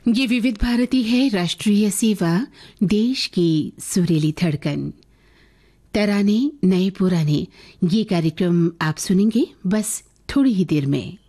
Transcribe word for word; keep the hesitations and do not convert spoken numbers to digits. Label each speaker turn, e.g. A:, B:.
A: ये विविध भारती है, राष्ट्रीय सेवा, देश की सुरीली धड़कन। तराने नए पुराने, ये कार्यक्रम आप सुनेंगे बस थोड़ी ही देर में।